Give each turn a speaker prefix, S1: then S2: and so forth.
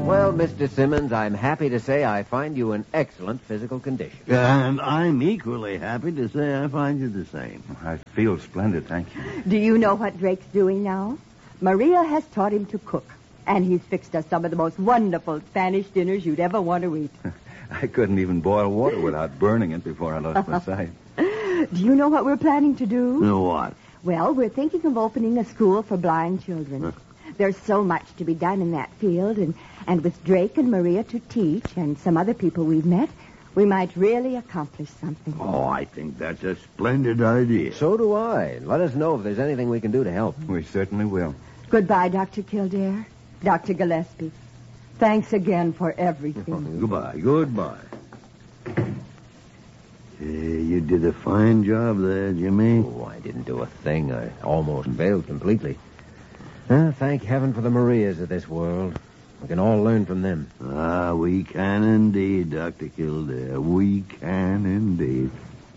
S1: Well, Mr. Simmons, I'm happy to say I find you in excellent physical condition.
S2: And I'm equally happy to say I find you the same.
S3: I feel splendid, thank you.
S4: Do you know what Drake's doing now? Maria has taught him to cook, and he's fixed us some of the most wonderful Spanish dinners you'd ever want to eat.
S3: I couldn't even boil water without burning it before I lost my sight.
S4: Do you know what we're planning to do?
S2: Know what?
S4: Well, we're thinking of opening a school for blind children. There's so much to be done in that field, and with Drake and Maria to teach and some other people we've met, we might really accomplish something.
S2: Oh, I think that's a splendid idea.
S1: So do I. Let us know if there's anything we can do to help.
S3: We certainly will.
S4: Goodbye, Dr. Kildare. Dr. Gillespie. Thanks again for everything.
S2: Goodbye. You did a fine job there, Jimmy.
S1: Oh, I didn't do a thing. I almost failed completely. Thank heaven for the Marias of this world. We can all learn from them.
S2: We can indeed, Dr. Kildare. We can indeed.